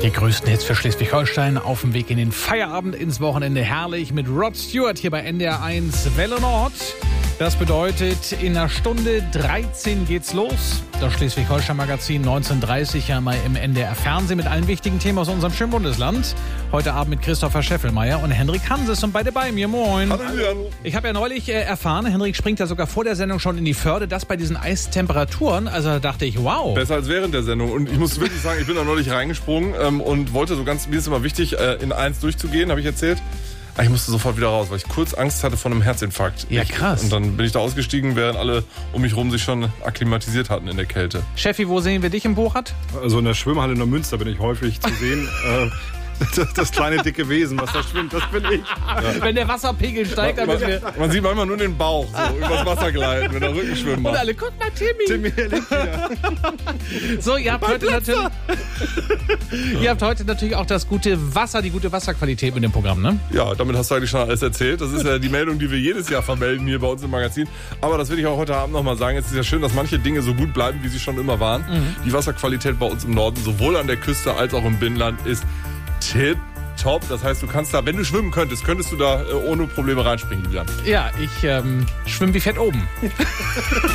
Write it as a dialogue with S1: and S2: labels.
S1: Die größten Hits für Schleswig-Holstein auf dem Weg in den Feierabend ins Wochenende. Herrlich mit Rod Stewart hier bei NDR 1 Welle Nord. Das bedeutet, in einer Stunde 13 geht's los. Das Schleswig-Holstein-Magazin 19:30 ja mal im NDR Fernsehen mit allen wichtigen Themen aus unserem schönen Bundesland. Heute Abend mit Christopher Scheffelmeier und Henrik Hanses sind beide bei mir. Moin.
S2: Hallo.
S1: Ich habe ja neulich erfahren, Henrik springt ja sogar vor der Sendung schon in die Förde, das bei diesen Eistemperaturen. Also da dachte ich, wow.
S2: Besser als während der Sendung. Und ich muss wirklich sagen, ich bin da neulich reingesprungen und wollte so ganz, mir ist immer wichtig, in eins durchzugehen, habe ich erzählt. Ich musste sofort wieder raus, weil ich kurz Angst hatte vor einem Herzinfarkt.
S1: Ja, krass.
S2: Und dann bin ich da ausgestiegen, während alle um mich rum sich schon akklimatisiert hatten in der Kälte.
S1: Steffi, wo sehen wir dich im Bochert?
S3: Also in der Schwimmhalle in der Münster bin ich häufig zu sehen. Das kleine dicke Wesen, was da schwimmt, das bin ich.
S1: Ja. Wenn der Wasserpegel steigt, dann müssen wir...
S2: Man sieht manchmal nur den Bauch so übers Wasser gleiten, wenn der Rücken schwimmen macht.
S1: Und alle, guck mal, Timmy.
S3: Er liegt wieder.
S1: So, ihr habt heute natürlich auch das gute Wasser, die gute Wasserqualität mit dem Programm, ne?
S2: Ja, damit hast du eigentlich schon alles erzählt. Das ist ja die Meldung, die wir jedes Jahr vermelden hier bei uns im Magazin. Aber das will ich auch heute Abend nochmal sagen. Es ist ja schön, dass manche Dinge so gut bleiben, wie sie schon immer waren. Die Wasserqualität bei uns im Norden, sowohl an der Küste als auch im Binnenland, ist tipptopp. Das heißt, du kannst da, wenn du schwimmen könntest du da ohne Probleme reinspringen, Julian.
S1: Ja, ich schwimme wie fett oben.